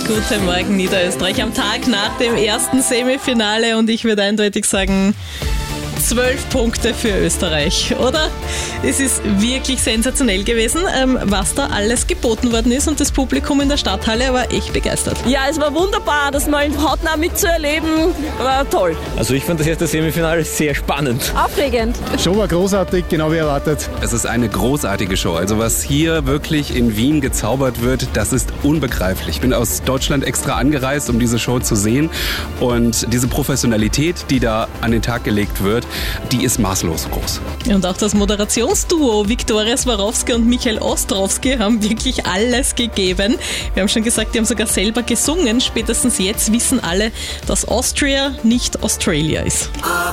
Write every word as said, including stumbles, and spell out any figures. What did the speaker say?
Guten Morgen Niederösterreich am Tag nach dem ersten Semifinale und ich würde eindeutig sagen, zwölf Punkte für Österreich, oder? Es ist wirklich sensationell gewesen, was da alles geboten worden ist und das Publikum in der Stadthalle war echt begeistert. Ja, es war wunderbar, das mal hautnah mitzuerleben, war toll. Also ich fand das erste Semifinale sehr spannend. Aufregend. Show war großartig, genau wie erwartet. Es ist eine großartige Show. Also was hier wirklich in Wien gezaubert wird, das ist unbegreiflich. Ich bin aus Deutschland extra angereist, um diese Show zu sehen und diese Professionalität, die da an den Tag gelegt wird, die ist maßlos groß. Und auch das Moderationsduo Viktoria Swarovski und Michael Ostrowski haben wirklich alles gegeben. Wir haben schon gesagt, die haben sogar selber gesungen. Spätestens jetzt wissen alle, dass Austria nicht Australia ist.